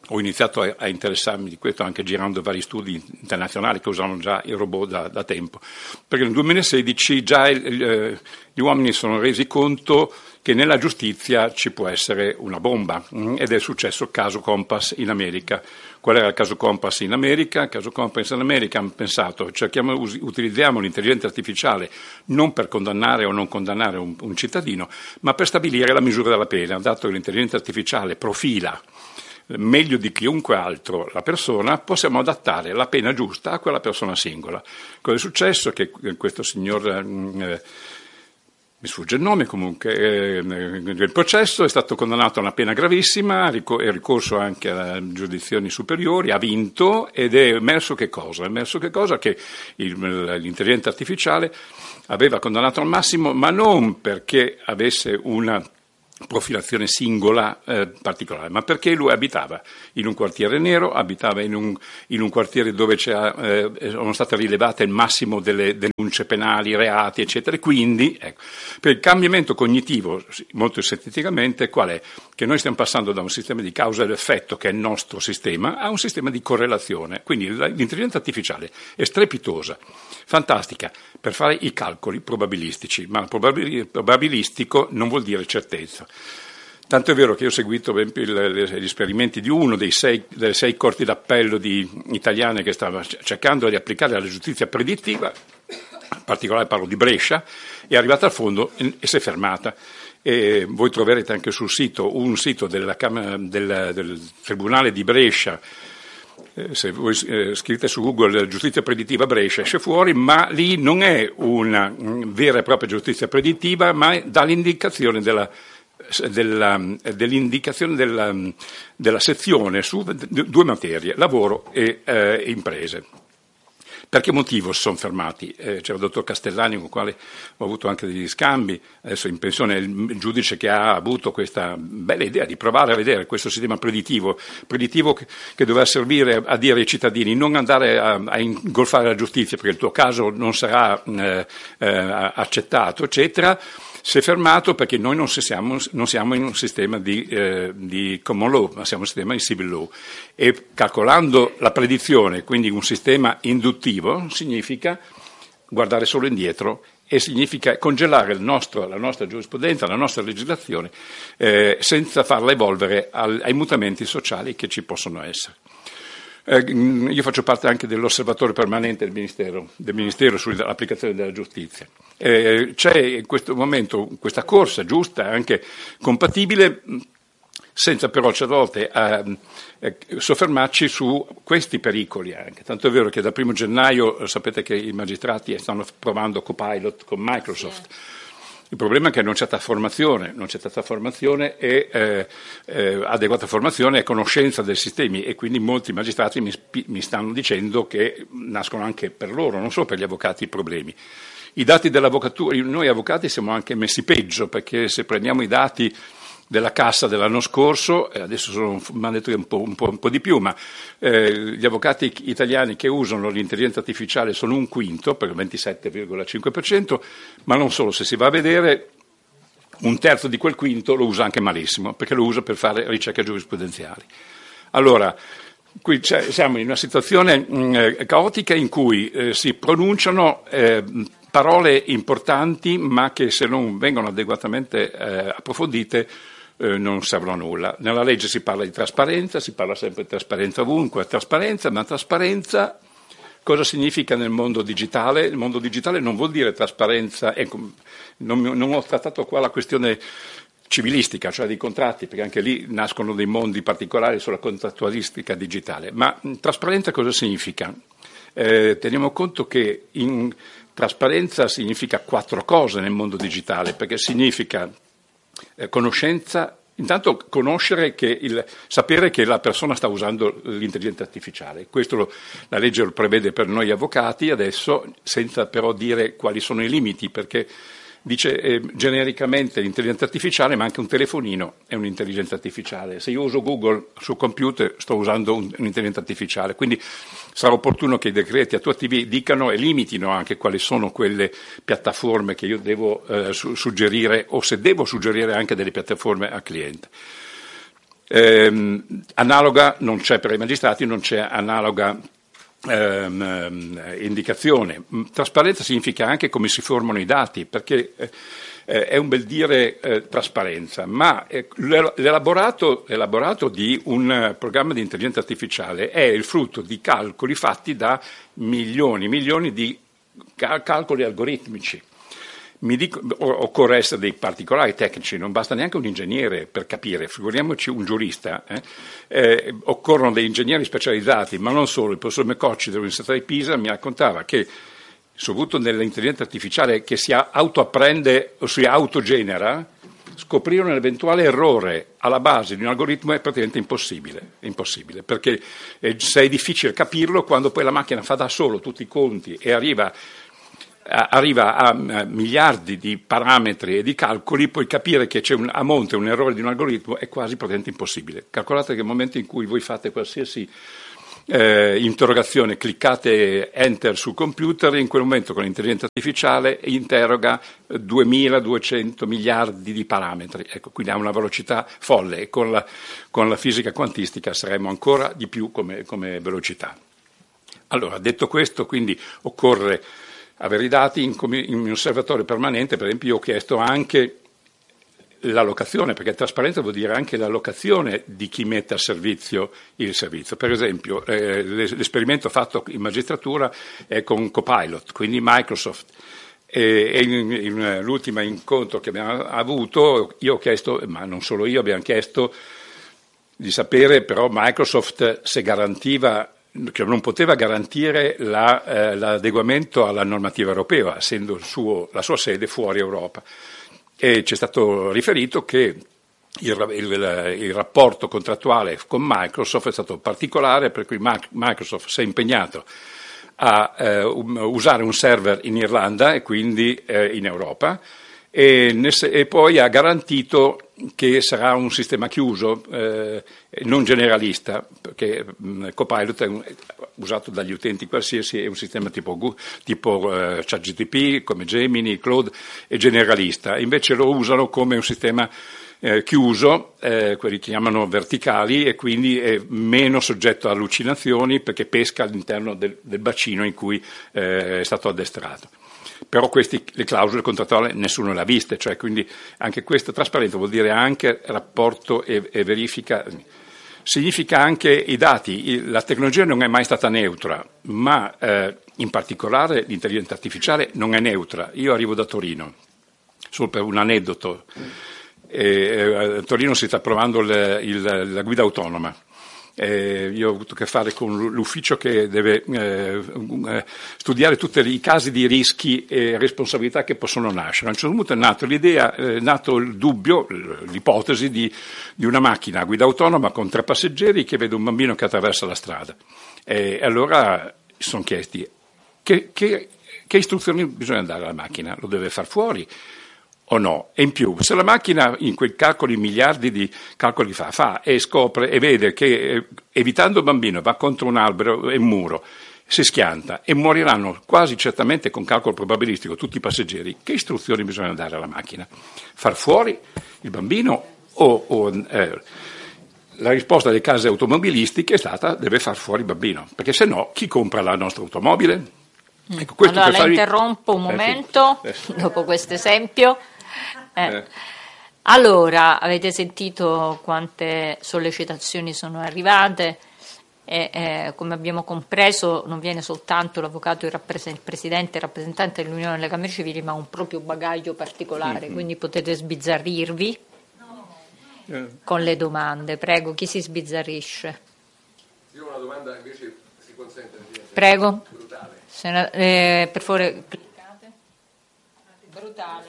ho iniziato a interessarmi di questo anche girando vari studi internazionali che usavano già i robot da tempo, perché nel 2016 già gli uomini sono resi conto che nella giustizia ci può essere una bomba, ed è successo il caso Compass in America. Qual era il caso Compass in America? Il caso Compass in America hanno pensato, utilizziamo l'intelligenza artificiale non per condannare o non condannare un cittadino, ma per stabilire la misura della pena, dato che l'intelligenza artificiale profila meglio di chiunque altro la persona, possiamo adattare la pena giusta a quella persona singola. Cosa è successo? Che questo signor, mi sfugge il nome comunque, nel processo è stato condannato a una pena gravissima, è ricorso anche a giurisdizioni superiori, ha vinto ed è emerso che cosa? È emerso che cosa? Che l'intelligenza artificiale aveva condannato al massimo, ma non perché avesse una profilazione singola particolare, ma perché lui abitava in un quartiere nero, abitava in un quartiere dove sono state rilevate il massimo delle denunce penali, reati, eccetera. Quindi, ecco, per il cambiamento cognitivo, molto sinteticamente, qual è? Che noi stiamo passando da un sistema di causa ed effetto, che è il nostro sistema, a un sistema di correlazione. Quindi l'intelligenza artificiale è strepitosa, fantastica, per fare i calcoli probabilistici, ma probabilistico non vuol dire certezza. Tanto è vero che io ho seguito gli esperimenti di uno delle sei corti d'appello italiane che stava cercando di applicare la giustizia predittiva, in particolare parlo di Brescia, è arrivata al fondo e si è fermata. E voi troverete anche sul sito un sito del Tribunale di Brescia. Se voi scrivete su Google giustizia predittiva Brescia esce fuori, ma lì non è una vera e propria giustizia predittiva, ma dà l'indicazione della sezione su due materie, lavoro e imprese. Per che motivo si sono fermati? C'era il dottor Castellani con il quale ho avuto anche degli scambi, adesso in pensione il giudice che ha avuto questa bella idea di provare a vedere questo sistema predittivo che doveva servire a dire ai cittadini non andare a ingolfare la giustizia perché il tuo caso non sarà accettato, eccetera. Si è fermato perché noi non siamo in un sistema di common law, ma siamo in un sistema di civil law. E calcolando la predizione, quindi un sistema induttivo, significa guardare solo indietro e significa congelare la nostra giurisprudenza, la nostra legislazione, senza farla evolvere ai mutamenti sociali che ci possono essere. Io faccio parte anche dell'osservatorio permanente del Ministero sull'applicazione della giustizia. C'è in questo momento questa corsa giusta, anche compatibile, senza però certe volte soffermarci su questi pericoli anche. Tanto è vero che dal 1 gennaio sapete che i magistrati stanno provando Copilot con Microsoft. Il problema è che non c'è stata formazione e adeguata formazione e conoscenza dei sistemi, e quindi molti magistrati mi stanno dicendo che nascono anche per loro, non solo per gli avvocati, i problemi. I dati dell'avvocatura, noi avvocati siamo anche messi peggio, perché se prendiamo i dati della cassa dell'anno scorso, adesso mi hanno detto che un po' di più, ma gli avvocati italiani che usano l'intelligenza artificiale sono un quinto, per il 27,5%, ma non solo, se si va a vedere un terzo di quel quinto lo usa anche malissimo, perché lo usa per fare ricerche giurisprudenziali. Allora, qui siamo in una situazione caotica in cui si pronunciano parole importanti, ma che se non vengono adeguatamente approfondite non servono a nulla. Nella legge si parla di trasparenza, si parla sempre di trasparenza ovunque, ma trasparenza cosa significa nel mondo digitale? Il mondo digitale non vuol dire trasparenza, non ho trattato qua la questione civilistica, cioè dei contratti, perché anche lì nascono dei mondi particolari sulla contrattualistica digitale, ma trasparenza cosa significa? Teniamo conto che in trasparenza significa 4 cose nel mondo digitale, perché significa conoscenza, intanto sapere che la persona sta usando l'intelligenza artificiale. Questo la legge lo prevede per noi avvocati adesso, senza però dire quali sono i limiti, perché dice genericamente l'intelligenza artificiale, ma anche un telefonino è un'intelligenza artificiale. Se io uso Google sul computer sto usando un'intelligenza artificiale, quindi sarà opportuno che i decreti attuativi dicano e limitino anche quali sono quelle piattaforme che io devo suggerire, o se devo suggerire anche delle piattaforme al cliente. Analoga non c'è per i magistrati, non c'è analoga indicazione. Trasparenza significa anche come si formano i dati, perché è un bel dire trasparenza, ma l'elaborato di un programma di intelligenza artificiale è il frutto di calcoli fatti da milioni di calcoli algoritmici. Occorre essere dei particolari tecnici, non basta neanche un ingegnere per capire, figuriamoci un giurista. Occorrono dei ingegneri specializzati, ma non solo. Il professor Mecocci dell'Università di Pisa mi raccontava che, soprattutto nell'intelligenza artificiale che si autoapprende o si autogenera, scoprire un eventuale errore alla base di un algoritmo è praticamente impossibile, perché se è difficile capirlo quando poi la macchina fa da solo tutti i conti e arriva a miliardi di parametri e di calcoli, poi capire che c'è a monte un errore di un algoritmo è quasi praticamente impossibile. Calcolate che nel momento in cui voi fate qualsiasi interrogazione, cliccate enter sul computer, in quel momento con l'intelligenza artificiale interroga 2200 miliardi di parametri. Ecco, quindi ha una velocità folle, e con la fisica quantistica saremo ancora di più come velocità. Allora, detto questo, quindi occorre avere i dati in un osservatorio permanente. Per esempio, io ho chiesto anche l'allocazione, perché trasparenza vuol dire anche l'allocazione di chi mette a servizio il servizio. Per esempio, l'esperimento fatto in magistratura è con Copilot, quindi Microsoft. E in l'ultimo incontro che abbiamo avuto, io ho chiesto, ma non solo io, abbiamo chiesto di sapere però Microsoft se garantiva, che non poteva garantire l'adeguamento alla normativa europea, essendo la sua sede fuori Europa. E ci è stato riferito che il rapporto contrattuale con Microsoft è stato particolare, per cui Microsoft si è impegnato a usare un server in Irlanda e quindi in Europa, e poi ha garantito che sarà un sistema chiuso, non generalista, perché Copilot è usato dagli utenti qualsiasi, è un sistema tipo ChatGPT, come Gemini, Claude, è generalista. Invece lo usano come un sistema chiuso, quelli che chiamano verticali, e quindi è meno soggetto a allucinazioni perché pesca all'interno del bacino in cui è stato addestrato. Però le clausole contrattuali nessuno le ha viste, cioè quindi anche questa trasparenza vuol dire anche rapporto e verifica, significa anche i dati. La tecnologia non è mai stata neutra, ma in particolare l'intelligenza artificiale non è neutra. Io arrivo da Torino, solo per un aneddoto, a Torino si sta provando la guida autonoma. Io ho avuto a che fare con l'ufficio che deve studiare tutti i casi di rischi e responsabilità che possono nascere. A un certo punto è nato l'idea, è nato il dubbio, l'ipotesi di una macchina a guida autonoma con 3 passeggeri che vede un bambino che attraversa la strada. E allora si sono chiesti che istruzioni bisogna dare alla macchina? Lo deve far fuori o no? E in più, se la macchina in quei calcoli, miliardi di calcoli fa e scopre e vede che evitando il bambino va contro un albero e un muro, si schianta e moriranno quasi certamente con calcolo probabilistico tutti i passeggeri, che istruzioni bisogna dare alla macchina? Far fuori il bambino la risposta delle case automobilistiche è stata: deve far fuori il bambino, perché se no chi compra la nostra automobile? Ecco, allora la interrompo un momento, sì. Dopo questo esempio. Allora, avete sentito quante sollecitazioni sono arrivate e come abbiamo compreso non viene soltanto l'avvocato, il presidente, il rappresentante dell'Unione delle Camere Civili, ma un proprio bagaglio particolare, quindi potete sbizzarrirvi con le domande. Prego, chi si sbizzarrisce? Io ho una domanda, invece si consente. Prego. Per favore. Brutale.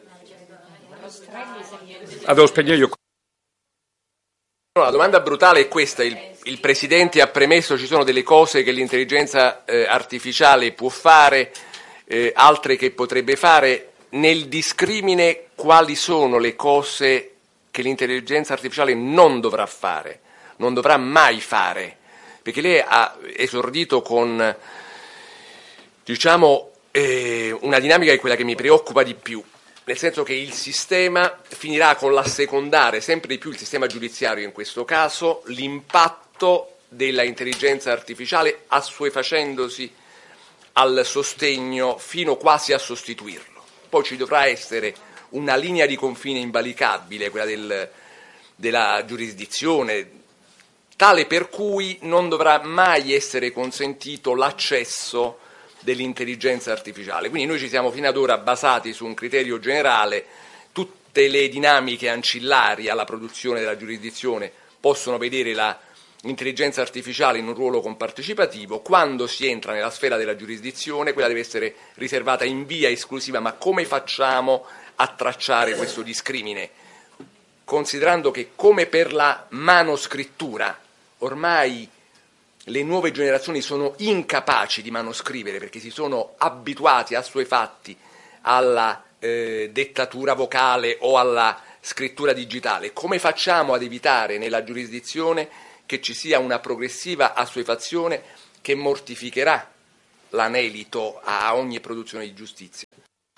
Devo spegnere io. La domanda brutale è questa: il Presidente ha premesso ci sono delle cose che l'intelligenza artificiale può fare, altre che potrebbe fare. Nel discrimine, quali sono le cose che l'intelligenza artificiale non dovrà fare, non dovrà mai fare? Perché lei ha esordito con, diciamo, una dinamica che è quella che mi preoccupa di più. nel senso che il sistema finirà con l'assecondare sempre di più, il sistema giudiziario in questo caso, l'impatto della intelligenza artificiale, assuefacendosi al sostegno fino quasi a sostituirlo. Poi ci dovrà essere una linea di confine invalicabile, quella della giurisdizione, tale per cui non dovrà mai essere consentito l'accesso dell'intelligenza artificiale. Quindi noi ci siamo fino ad ora basati su un criterio generale, tutte le dinamiche ancillari alla produzione della giurisdizione possono vedere l'intelligenza artificiale in un ruolo compartecipativo. Quando si entra nella sfera della giurisdizione, quella deve essere riservata in via esclusiva. Ma come facciamo a tracciare questo discrimine? Considerando che, come per la manoscrittura, ormai le nuove generazioni sono incapaci di manoscrivere perché si sono abituati, assuefatti alla dettatura vocale o alla scrittura digitale. Come facciamo ad evitare nella giurisdizione che ci sia una progressiva assuefazione che mortificherà l'anelito a ogni produzione di giustizia?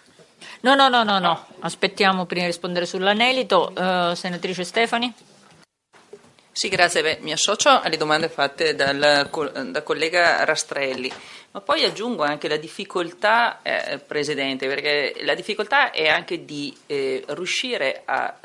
No. Aspettiamo prima di rispondere sull'anelito. Senatrice Stefani. Sì, grazie. Mi associo alle domande fatte dal collega Rastrelli, ma poi aggiungo anche la difficoltà, Presidente, perché la difficoltà è anche di riuscire a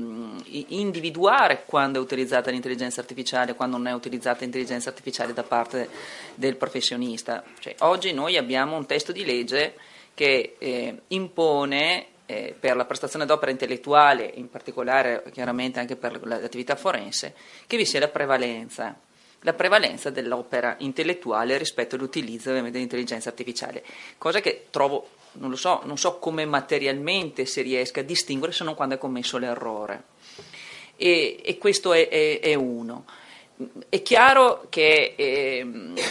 individuare quando è utilizzata l'intelligenza artificiale e quando non è utilizzata l'intelligenza artificiale da parte del professionista. Cioè, oggi noi abbiamo un testo di legge che impone per la prestazione d'opera intellettuale, in particolare chiaramente anche per l'attività forense, che vi sia la prevalenza dell'opera intellettuale rispetto all'utilizzo ovviamente dell'intelligenza artificiale, cosa che trovo, non so come materialmente si riesca a distinguere se non quando è commesso l'errore. E questo è uno. È chiaro che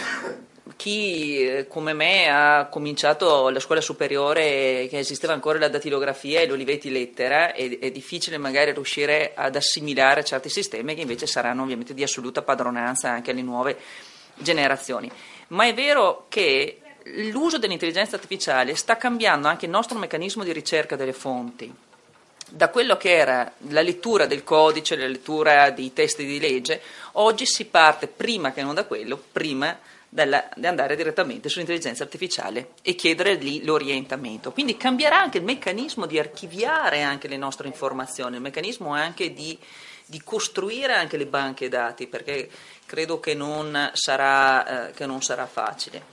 chi come me ha cominciato la scuola superiore, che esisteva ancora la datilografia e l'Olivetti lettera, è difficile magari riuscire ad assimilare certi sistemi che invece saranno ovviamente di assoluta padronanza anche alle nuove generazioni. Ma è vero che l'uso dell'intelligenza artificiale sta cambiando anche il nostro meccanismo di ricerca delle fonti. Da quello che era la lettura del codice, la lettura dei testi di legge, oggi si parte prima che non da quello, prima di andare direttamente sull'intelligenza artificiale e chiedere lì l'orientamento. Quindi cambierà anche il meccanismo di archiviare anche le nostre informazioni, il meccanismo anche di costruire anche le banche dati, perché credo che non sarà facile.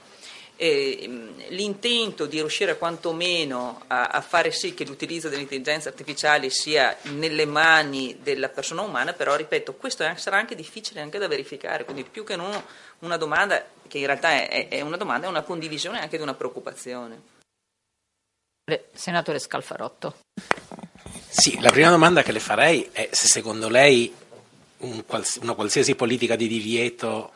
L'intento di riuscire quantomeno a fare sì che l'utilizzo dell'intelligenza artificiale sia nelle mani della persona umana, però ripeto, questo sarà anche difficile anche da verificare, quindi più che non una domanda, che in realtà è una domanda, è una condivisione anche di una preoccupazione. Senatore Scalfarotto. Sì, la prima domanda che le farei è se secondo lei una qualsiasi politica di divieto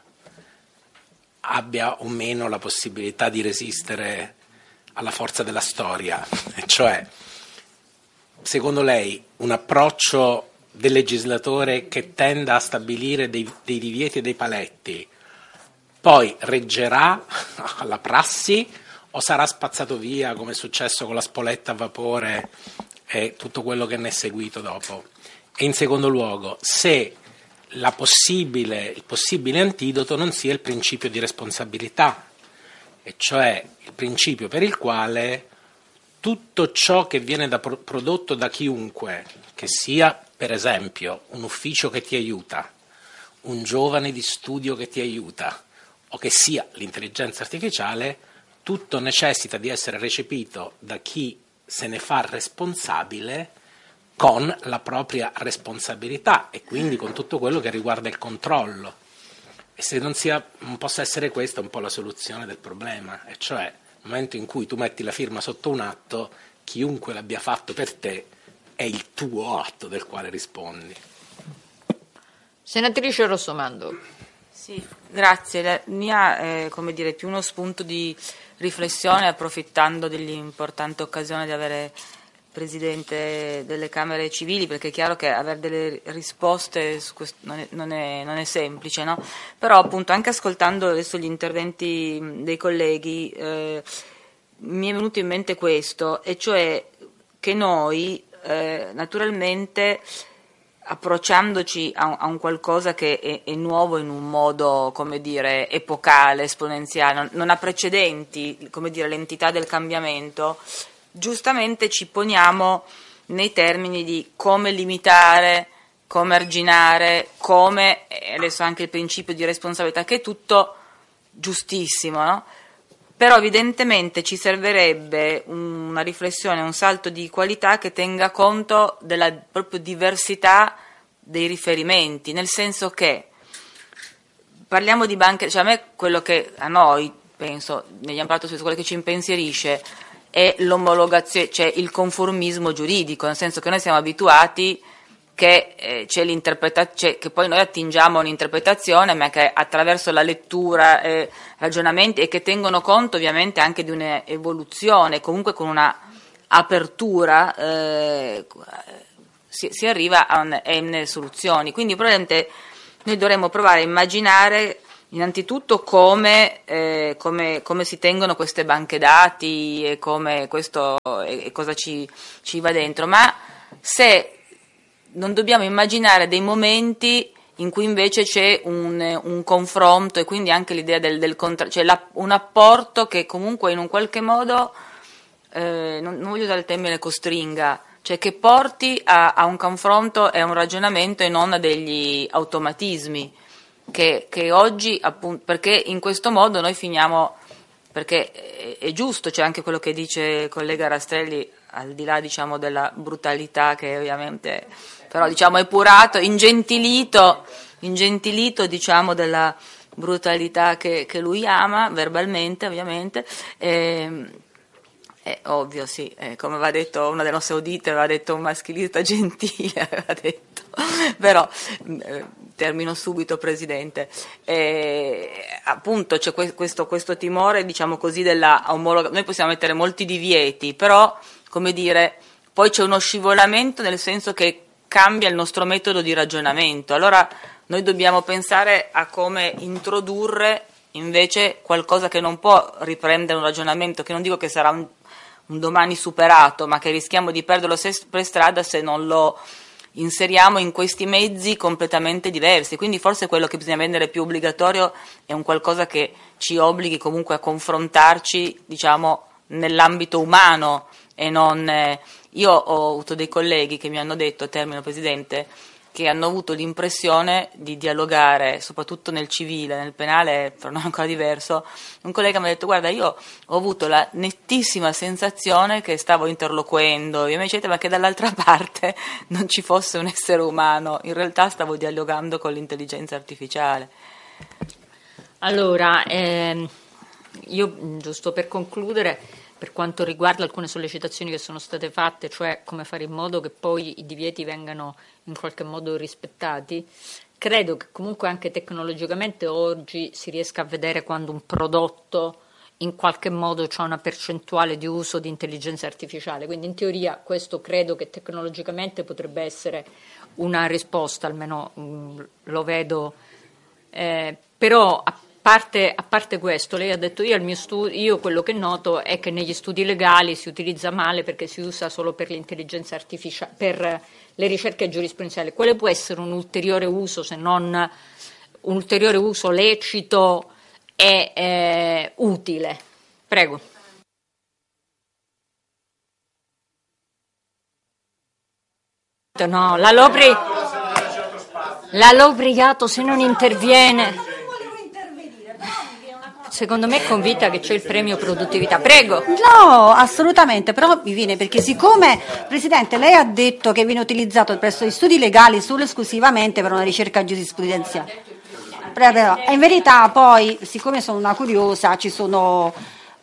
abbia o meno la possibilità di resistere alla forza della storia, cioè secondo lei un approccio del legislatore che tenda a stabilire dei divieti e dei paletti poi reggerà alla prassi o sarà spazzato via come è successo con la spoletta a vapore e tutto quello che ne è seguito dopo? E in secondo luogo, se il possibile antidoto non sia il principio di responsabilità, e cioè il principio per il quale tutto ciò che viene prodotto da chiunque, che sia per esempio un ufficio che ti aiuta, un giovane di studio che ti aiuta, o che sia l'intelligenza artificiale, tutto necessita di essere recepito da chi se ne fa responsabile con la propria responsabilità e quindi con tutto quello che riguarda il controllo. E se non possa essere questa un po' la soluzione del problema, e cioè nel momento in cui tu metti la firma sotto un atto, chiunque l'abbia fatto per te è il tuo atto del quale rispondi. Senatrice Rossomando. Sì, grazie. La mia è più uno spunto di riflessione, approfittando dell'importante occasione di avere Presidente delle Camere Civili, perché è chiaro che avere delle risposte su questo non è semplice, no? Però appunto anche ascoltando adesso gli interventi dei colleghi mi è venuto in mente questo, e cioè che noi naturalmente, approcciandoci a un qualcosa che è nuovo in un modo, come dire, epocale, esponenziale, non ha precedenti, come dire, l'entità del cambiamento, giustamente ci poniamo nei termini di come limitare, come arginare, come, adesso anche il principio di responsabilità, che è tutto giustissimo, no? Però evidentemente ci servirebbe una riflessione, un salto di qualità che tenga conto della proprio diversità dei riferimenti, nel senso che parliamo di banche, cioè a me quello che a noi, penso, negli ambiti su quello che ci impensierisce è l'omologazione, cioè il conformismo giuridico, nel senso che noi siamo abituati che c'è l'interpretazione, che poi noi attingiamo a un'interpretazione, ma che attraverso la lettura, ragionamenti, e che tengono conto ovviamente anche di un'evoluzione, comunque con una apertura si arriva a n soluzioni. Quindi probabilmente noi dovremmo provare a immaginare innanzitutto come si tengono queste banche dati e come questo e cosa ci va dentro, ma se non dobbiamo immaginare dei momenti in cui invece c'è un confronto, e quindi anche l'idea del cioè un apporto che comunque in un qualche modo, non voglio usare il termine costringa, cioè che porti a un confronto e a un ragionamento e non a degli automatismi che oggi, appunto, perché in questo modo noi finiamo, perché è giusto, c'è anche quello che dice il collega Rastrelli, al di là, diciamo, della brutalità che ovviamente però, diciamo, è purato, ingentilito, diciamo, della brutalità che lui ama verbalmente, ovviamente, è ovvio, sì, come aveva detto una delle nostre audite, aveva detto un maschilista gentile, aveva detto, però termino subito, Presidente, appunto c'è questo timore, diciamo così, della omologazione. Noi possiamo mettere molti divieti, però, come dire, poi c'è uno scivolamento, nel senso che cambia il nostro metodo di ragionamento. Allora noi dobbiamo pensare a come introdurre invece qualcosa che non può riprendere un ragionamento, che non dico che sarà un domani superato, ma che rischiamo di perderlo per strada se non lo inseriamo in questi mezzi completamente diversi. Quindi forse quello che bisogna rendere più obbligatorio è un qualcosa che ci obblighi comunque a confrontarci, diciamo, nell'ambito umano e non... Io ho avuto dei colleghi che mi hanno detto, termino, Presidente, che hanno avuto l'impressione di dialogare, soprattutto nel civile, nel penale per noi è ancora diverso. Un collega mi ha detto: guarda, io ho avuto la nettissima sensazione che stavo interloquendo, ma che dall'altra parte non ci fosse un essere umano, in realtà stavo dialogando con l'intelligenza artificiale. Allora, io, giusto per concludere, per quanto riguarda alcune sollecitazioni che sono state fatte, cioè come fare in modo che poi i divieti vengano in qualche modo rispettati, credo che comunque anche tecnologicamente oggi si riesca a vedere quando un prodotto in qualche modo ha una percentuale di uso di intelligenza artificiale, quindi in teoria questo credo che tecnologicamente potrebbe essere una risposta, almeno lo vedo, però a parte questo, lei ha detto io quello che noto è che negli studi legali si utilizza male perché si usa solo per l'intelligenza artificiale, per le ricerche giurisprudenziali. Quale può essere un ulteriore uso, se non un ulteriore uso lecito e utile? Prego. No, l'ha obbligato, se non interviene. Secondo me è convinta che c'è il premio produttività. Prego. No, assolutamente, però mi viene perché siccome, Presidente, lei ha detto che viene utilizzato presso gli studi legali solo esclusivamente per una ricerca giurisprudenziale. In verità poi, siccome sono una curiosa, ci sono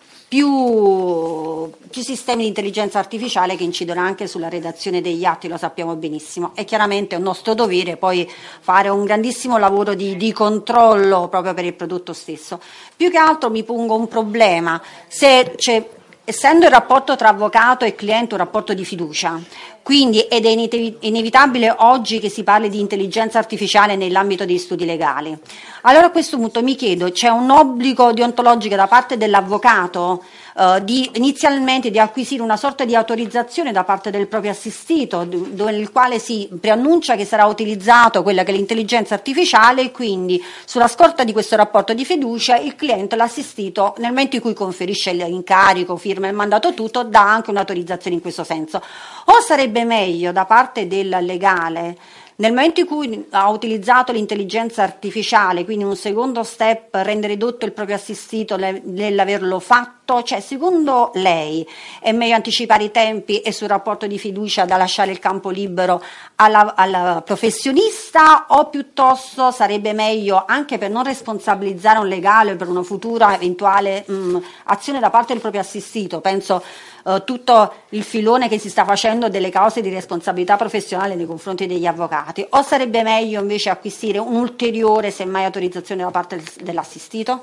più sistemi di intelligenza artificiale che incidono anche sulla redazione degli atti, lo sappiamo benissimo, e chiaramente è un nostro dovere poi fare un grandissimo lavoro di controllo proprio per il prodotto stesso. Più che altro mi pongo un problema, essendo il rapporto tra avvocato e cliente un rapporto di fiducia, quindi ed è inevitabile oggi che si parli di intelligenza artificiale nell'ambito degli studi legali. Allora a questo punto mi chiedo, c'è un obbligo deontologico da parte dell'avvocato inizialmente di acquisire una sorta di autorizzazione da parte del proprio assistito, nel quale si preannuncia che sarà utilizzato quella che è l'intelligenza artificiale, e quindi sulla scorta di questo rapporto di fiducia il cliente, l'assistito, nel momento in cui conferisce l'incarico, firma il mandato, tutto, dà anche un'autorizzazione in questo senso. O sarebbe meglio da parte del legale, nel momento in cui ha utilizzato l'intelligenza artificiale, quindi un secondo step, rendere ridotto il proprio assistito nell'averlo fatto, cioè secondo lei è meglio anticipare i tempi e sul rapporto di fiducia da lasciare il campo libero al professionista, o piuttosto sarebbe meglio, anche per non responsabilizzare un legale per una futura eventuale azione da parte del proprio assistito, penso tutto il filone che si sta facendo delle cause di responsabilità professionale nei confronti degli avvocati, o sarebbe meglio invece acquisire un'ulteriore, semmai, autorizzazione da parte dell'assistito?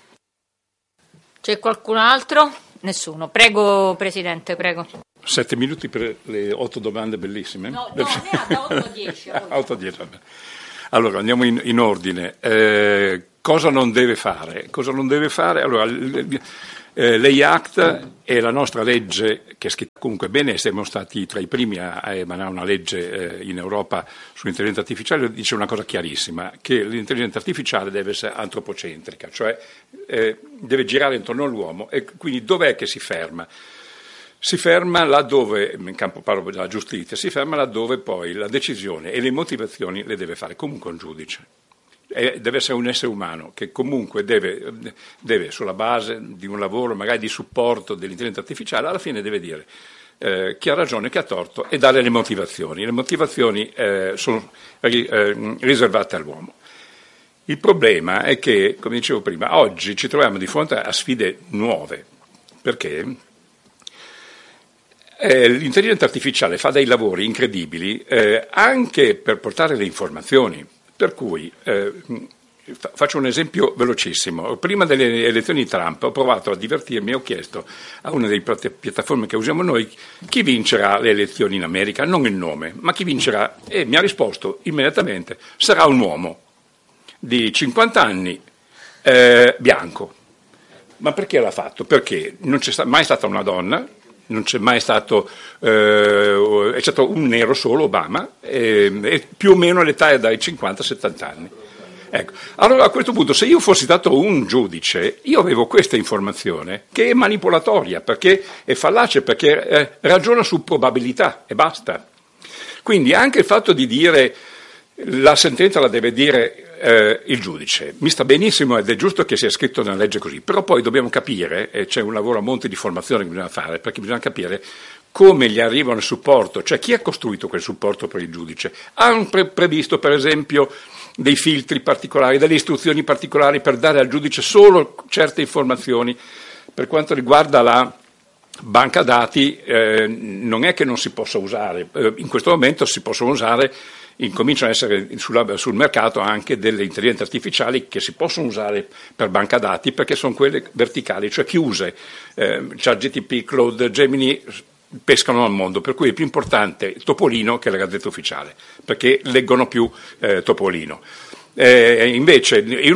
C'è qualcun altro? Nessuno. Prego, Presidente, prego. 7 minuti per le 8 domande bellissime? No, ne ha da 8 a 10. 8 a 10, vabbè. Allora, andiamo in ordine. Cosa non deve fare? Cosa non deve fare? Allora, l'AI Act è la nostra legge che è scritta comunque bene, siamo stati tra i primi a emanare una legge in Europa sull'intelligenza artificiale, dice una cosa chiarissima, che l'intelligenza artificiale deve essere antropocentrica, cioè deve girare intorno all'uomo, e quindi dov'è che si ferma? Si ferma laddove, in campo parlo della giustizia, si ferma laddove poi la decisione e le motivazioni le deve fare comunque un giudice. Deve essere un essere umano che comunque deve, sulla base di un lavoro magari di supporto dell'intelligenza artificiale, alla fine deve dire chi ha ragione, chi ha torto, e dare le motivazioni. Le motivazioni sono riservate all'uomo. Il problema è che, come dicevo prima, oggi ci troviamo di fronte a sfide nuove, perché l'intelligenza artificiale fa dei lavori incredibili anche per portare le informazioni. Per cui, faccio un esempio velocissimo. Prima delle elezioni di Trump ho provato a divertirmi, ho chiesto a una delle piattaforme che usiamo noi chi vincerà le elezioni in America, non il nome, ma chi vincerà, e mi ha risposto immediatamente: sarà un uomo di 50 anni, bianco. Ma perché l'ha fatto? Perché non c'è mai stata una donna, non c'è mai stato, è stato un nero solo, Obama, e più o meno l'età è dai 50 a 70 anni. Ecco. Allora, a questo punto, se io fossi stato un giudice, io avevo questa informazione che è manipolatoria, perché è fallace, perché ragiona su probabilità e basta. Quindi anche il fatto di dire la sentenza la deve dire il giudice, mi sta benissimo ed è giusto che sia scritto nella legge così, però poi dobbiamo capire, e c'è un lavoro a monte di formazione che bisogna fare, perché bisogna capire come gli arriva il supporto, cioè chi ha costruito quel supporto per il giudice. Hanno previsto per esempio dei filtri particolari, delle istruzioni particolari per dare al giudice solo certe informazioni. Per quanto riguarda la banca dati, non è che non si possa usare, in questo momento si possono usare, incominciano ad essere sul mercato anche delle intelligenze artificiali che si possono usare per banca dati, perché sono quelle verticali, cioè chi usa ChatGPT, Claude, Gemini pescano al mondo, per cui è più importante Topolino che la Gazzetta Ufficiale, perché leggono più Topolino. Invece in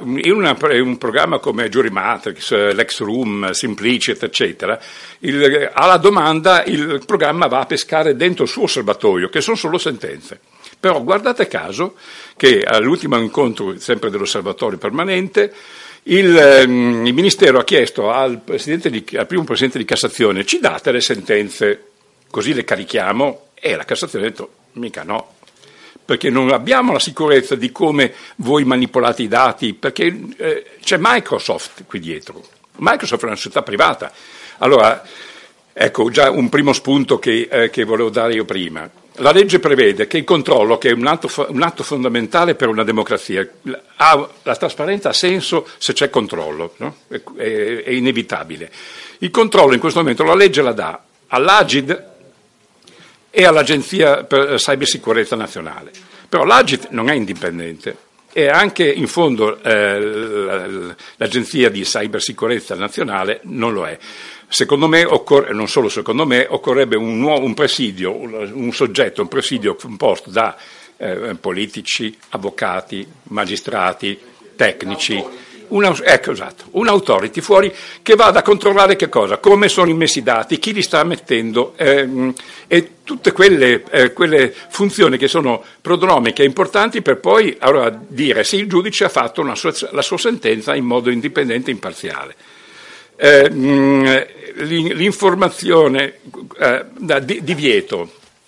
un programma come Jury Matrix, Lex Room, Simplicity, eccetera, alla domanda il programma va a pescare dentro il suo osservatorio, che sono solo sentenze. Però guardate caso che all'ultimo incontro sempre dell'osservatorio permanente il Ministero ha chiesto al primo Presidente di Cassazione: ci date le sentenze così le carichiamo? E la Cassazione ha detto: mica no, perché non abbiamo la sicurezza di come voi manipolate i dati, perché c'è Microsoft qui dietro. Microsoft è una società privata. Allora, ecco già un primo spunto che volevo dare io prima. La legge prevede che il controllo, che è un atto fondamentale per una democrazia, la trasparenza ha senso se c'è controllo, no? È inevitabile. Il controllo in questo momento la legge la dà all'Agid e all'Agenzia per Cybersicurezza Nazionale, però l'Agid non è indipendente e anche in fondo l'Agenzia di Cybersicurezza Nazionale non lo è. Secondo me, non solo secondo me, occorrerebbe un presidio, un presidio composto da politici, avvocati, magistrati, tecnici, Un'autority fuori che vada a controllare che cosa? Come sono immessi i dati, chi li sta mettendo e tutte quelle funzioni che sono prodromiche importanti per poi allora dire se il giudice ha fatto la sua sentenza in modo indipendente e imparziale. L'informazione divieto.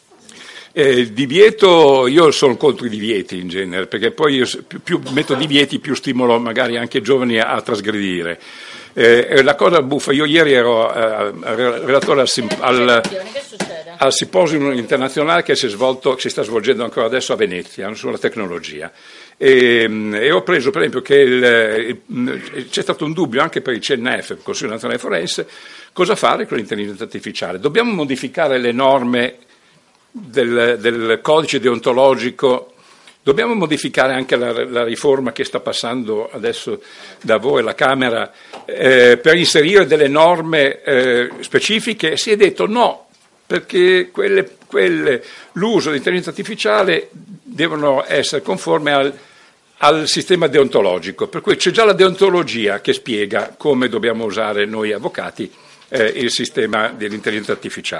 Divieto, io sono contro i divieti in genere, perché poi io più metto divieti più stimolo magari anche i giovani a trasgredire. La cosa buffa, io ieri ero relatore al simposio internazionale che si sta svolgendo ancora adesso a Venezia sulla tecnologia e ho preso per esempio che c'è stato un dubbio anche per il CNF, il Consiglio Nazionale Forense, cosa fare con l'intelligenza artificiale. Dobbiamo modificare le norme del codice deontologico, dobbiamo modificare anche la riforma che sta passando adesso da voi alla Camera per inserire delle norme specifiche. Si è detto no, perché l'uso dell'intelligenza artificiale devono essere conforme al sistema deontologico, per cui c'è già la deontologia che spiega come dobbiamo usare noi avvocati il sistema dell'intelligenza artificiale.